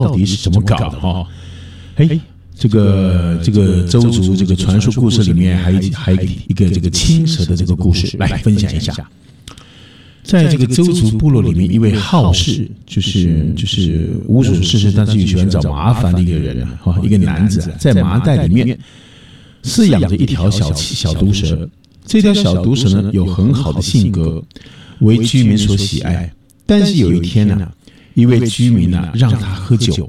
到底是怎么搞的哈？这个周族这个传说故事里面还有一个这个青蛇的这个故事，来分享一下。在这个周族部落里面，一位好事就是无所事事，但是又喜欢找麻烦的一个人一个男子在麻袋里面饲养着一条小毒蛇。这条小毒蛇呢有很好的性格，为居民所喜爱。但是有一天呢，一位居民呢让他喝酒，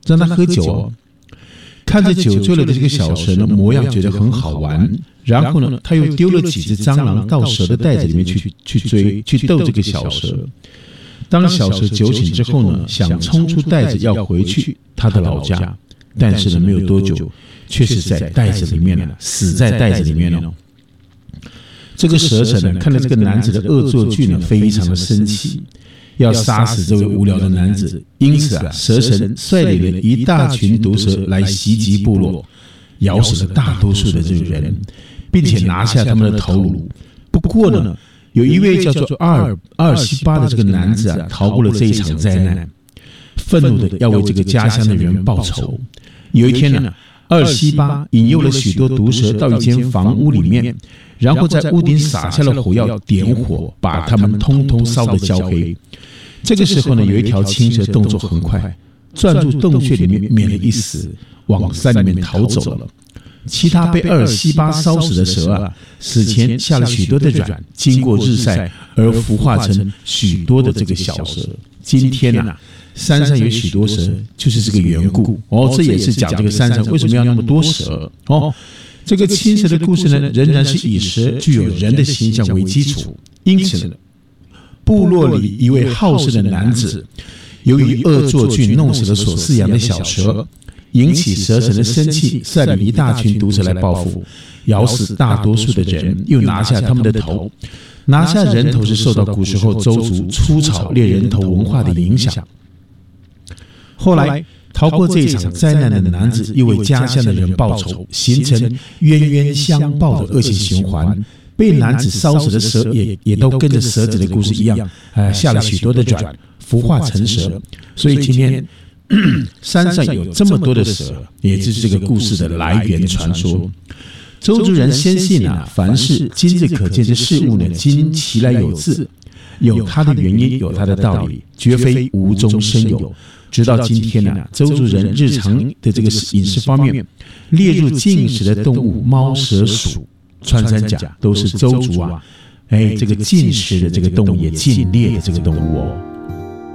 看着酒醉了的这个小蛇呢，模样觉得很好玩，然后呢，他又丢了几只蟑螂到蛇的袋子里面去逗这个小蛇。当小蛇酒醒之后呢，想冲出袋子要回去他的老家，但是呢，没有多久，却是在袋子里面了，死在袋子里面了。这个蛇神呢，看到这个男子的恶作剧呢，非常的生气。要杀死这位无聊的男子，因此蛇神率领了一大群毒蛇来袭击部落，咬死了大多数的这个人，并且拿下他们的头颅。不过呢，有一位叫做阿尔西巴的这个男子逃过了这一场灾难，愤怒的要为这个家乡的人报仇。有一天呢，阿尔西巴引诱了许多毒蛇到一间房屋里面，然后在屋顶撒下了火药，点火把他们通通烧得焦黑。这个时候呢，有一条青蛇动作很快，钻入洞穴里面免了一死，往山里面逃走了。其他被阿尔西巴烧死的蛇死前下了许多的卵，经过日晒而孵化成许多的这个小蛇。今天山上有许多蛇，就是这个缘故这也是讲这个山上为什么要那么多蛇这个青蛇的故事呢，仍然是以蛇具有人的形象为基础，因此呢，部落里一位好事的男子，由于恶作剧弄死了所饲养的小蛇，引起蛇神的生气，率领一大群毒蛇来报复，咬死大多数的人，又拿下他们的头。拿下人头是受到古时候周族出草猎人头文化的影响。后来逃过这一场灾难的男子又为家乡的人报仇，形成冤冤相报的恶性循环。被男子烧死的蛇也都跟着蛇子的故事一样，下了许多的卵，孵化成蛇。所以今天山上有这么多的蛇，也就是这个故事的来源传说。周族人深信凡是今日可见的事物呢，今其来有自，有它的原因，有它的道理，绝非无中生有。直到今天周族人日常的这个饮食方面，列入禁食的动物猫蛇鼠穿山甲都是周族这个禁食的这个动物也禁猎的这个动物